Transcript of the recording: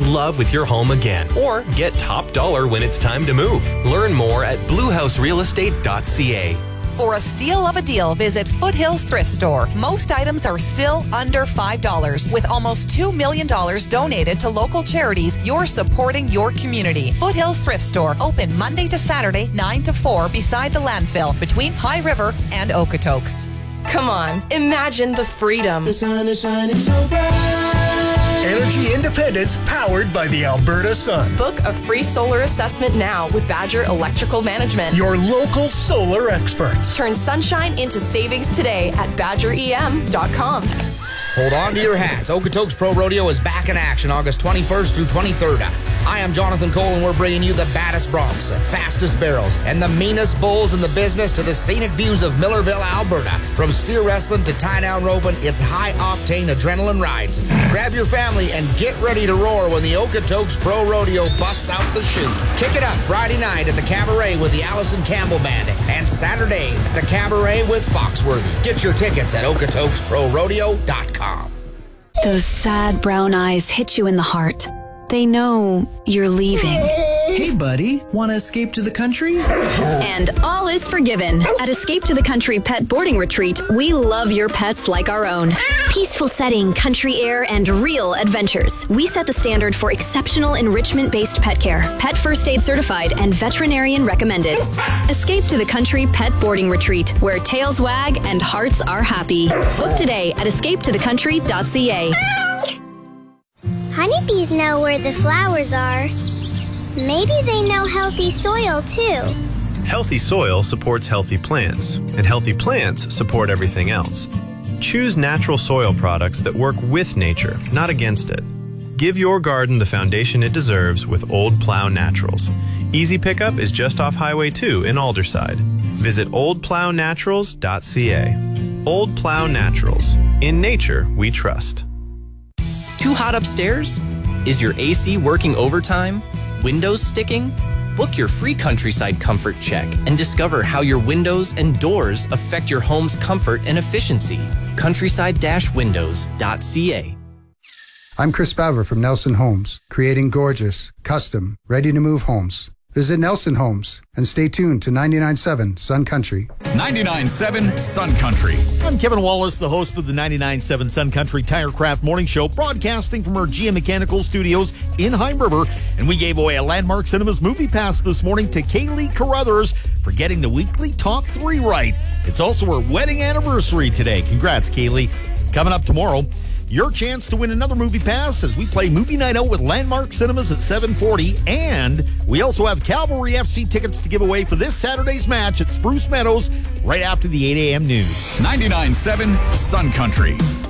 love with your home again. Or get top dollar when it's time to move. Learn more at bluehouserealestate.ca. For a steal of a deal, visit Foothills Thrift Store. Most items are still under $5. With almost $2 million donated to local charities, you're supporting your community. Foothills Thrift Store, open Monday to Saturday, 9 to 4, beside the landfill, between High River and Okotoks. Come on, imagine the freedom. The sun is shining so bright. Energy independence powered by the Alberta sun. Book a free solar assessment now with Badger Electrical Management. Your local solar experts. Turn sunshine into savings today at badgerem.com. Hold on to your hats. Okotoks Pro Rodeo is back in action August 21st through 23rd. I am Jonathan Cole, and we're bringing you the baddest broncs, fastest barrels, and the meanest bulls in the business to the scenic views of Millerville, Alberta. From steer wrestling to tie-down roping, it's high-octane adrenaline rides. Grab your family and get ready to roar when the Okotoks Pro Rodeo busts out the chute. Kick it up Friday night at the Cabaret with the Allison Campbell Band, and Saturday at the Cabaret with Foxworthy. Get your tickets at okotokesprorodeo.com. Those sad brown eyes hit you in the heart. They know you're leaving. Hey, buddy, want to escape to the country? And all is forgiven. At Escape to the Country Pet Boarding Retreat, we love your pets like our own. Peaceful setting, country air, and real adventures. We set the standard for exceptional enrichment-based pet care, pet first aid certified, and veterinarian recommended. Escape to the Country Pet Boarding Retreat, where tails wag and hearts are happy. Book today at escapetothecountry.ca. Honeybees know where the flowers are. Maybe they know healthy soil, too. Healthy soil supports healthy plants, and healthy plants support everything else. Choose natural soil products that work with nature, not against it. Give your garden the foundation it deserves with Old Plow Naturals. Easy pickup is just off Highway 2 in Alderside. Visit oldplownaturals.ca. Old Plow Naturals. In nature, we trust. Too hot upstairs? Is your AC working overtime? Windows sticking? Book your free Countryside Comfort Check and discover how your windows and doors affect your home's comfort and efficiency. Countryside-windows.ca. I'm Chris Baver from Nelson Homes, creating gorgeous, custom, ready-to-move homes. Visit Nelson Homes and stay tuned to 99.7 Sun Country. 99.7 Sun Country. I'm Kevin Wallace, the host of the 99.7 Sun Country Tirecraft Morning Show, broadcasting from our GM Mechanical Studios in High River. And we gave away a Landmark Cinemas movie pass this morning to Kaylee Carruthers for getting the weekly top 3 right. It's also her wedding anniversary today. Congrats, Kaylee. Coming up tomorrow, your chance to win another movie pass as we play Movie Night Out with Landmark Cinemas at 7:40. And we also have Cavalry FC tickets to give away for this Saturday's match at Spruce Meadows right after the 8 a.m. news. 99.7 Sun Country.